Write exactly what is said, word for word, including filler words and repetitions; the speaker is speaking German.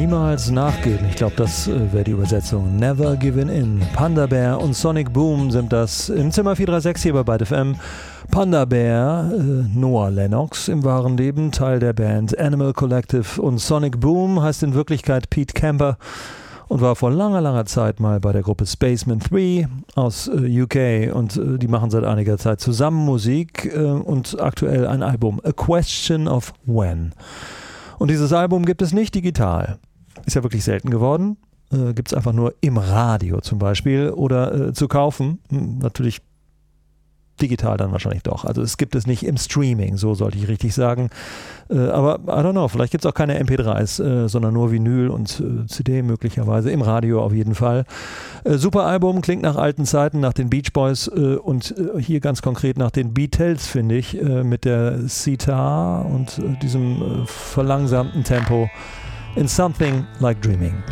Niemals nachgeben. Ich glaube, das äh, wäre die Übersetzung. Never Given In. Panda Bear und Sonic Boom sind das im Zimmer vier drei sechs hier bei Byte F M. Panda Bear, äh, Noah Lennox im wahren Leben, Teil der Band Animal Collective, und Sonic Boom heißt in Wirklichkeit Pete Camper und war vor langer, langer Zeit mal bei der Gruppe Spaceman drei aus äh, U K, und äh, die machen seit einiger Zeit zusammen Musik äh, und aktuell ein Album, A Question of When. Und dieses Album gibt es nicht digital. Ist ja wirklich selten geworden. Äh, gibt es einfach nur im Radio zum Beispiel oder äh, zu kaufen. Hm, natürlich digital dann wahrscheinlich doch. Also es gibt es nicht im Streaming, so sollte ich richtig sagen. Äh, aber I don't know, vielleicht gibt es auch keine M P dreis, äh, sondern nur Vinyl und äh, C D möglicherweise. Im Radio auf jeden Fall. Äh, super Album, klingt nach alten Zeiten, nach den Beach Boys äh, und äh, hier ganz konkret nach den Beatles, finde ich, äh, mit der Sitar und äh, diesem äh, verlangsamten Tempo in Something Like Dreaming.